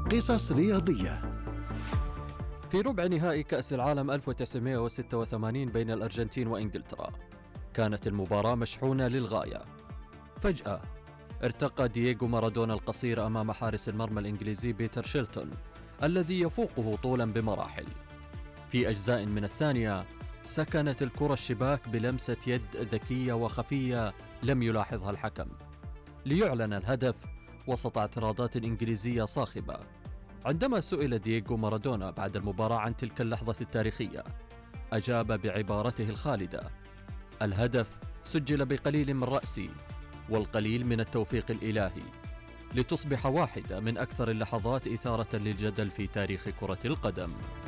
قصص رياضية. في ربع نهائي كأس العالم 1986 بين الأرجنتين وإنجلترا، كانت المباراة مشحونة للغاية. فجأة ارتقى دييغو مارادونا القصير أمام حارس المرمى الإنجليزي بيتر شيلتون الذي يفوقه طولا بمراحل. في أجزاء من الثانية سكنت الكرة الشباك بلمسة يد ذكية وخفية لم يلاحظها الحكم، ليعلن الهدف وسط اعتراضات إنجليزية صاخبة. عندما سئل دييغو مارادونا بعد المباراة عن تلك اللحظة التاريخية، أجاب بعبارته الخالدة: الهدف سجل بقليل من رأسي والقليل من التوفيق الإلهي، لتصبح واحدة من أكثر اللحظات إثارة للجدل في تاريخ كرة القدم.